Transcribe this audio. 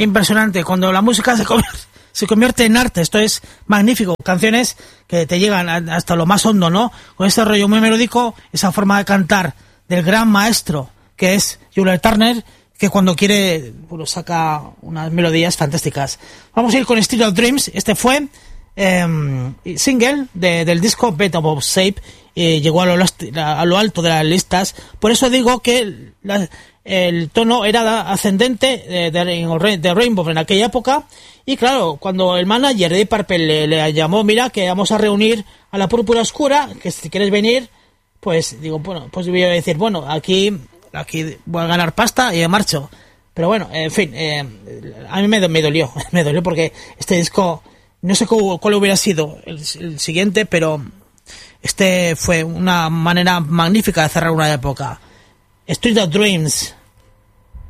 impresionante. Cuando la música se convierte en arte, esto es magnífico. Canciones que te llegan hasta lo más hondo, ¿no? Con ese rollo muy melódico, esa forma de cantar del gran maestro que es Julia Turner, que cuando quiere, bueno, saca unas melodías fantásticas. Vamos a ir con Street of Dreams. Este fue single del disco Beat of Shape. Llegó a lo alto de las listas. Por eso digo que el tono era ascendente de Rainbow en aquella época. Y claro, cuando el manager de Purple le llamó, mira, que vamos a reunir a la Púrpura Oscura, que si quieres venir, pues digo, bueno, pues voy a decir, bueno, aquí voy a ganar pasta y me marcho. Pero bueno, en fin, a mí me dolió porque este disco, no sé cuál hubiera sido el siguiente, pero este fue una manera magnífica de cerrar una época. Street of Dreams.